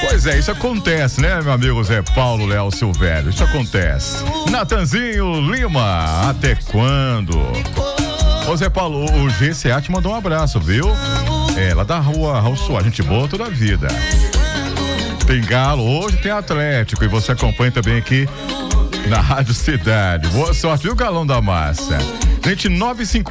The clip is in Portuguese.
Pois é, isso acontece, né, meu amigo Zé Paulo Léo Silvério? Isso acontece. Natanzinho Lima, até quando? Ô Zé Paulo, o GCA te mandou um abraço, viu? É, lá da rua Raul Soares, gente boa toda a vida. Tem Galo, hoje tem Atlético e você acompanha também aqui na Rádio Cidade. Boa sorte, viu, Galão da Massa? Gente, 9h50.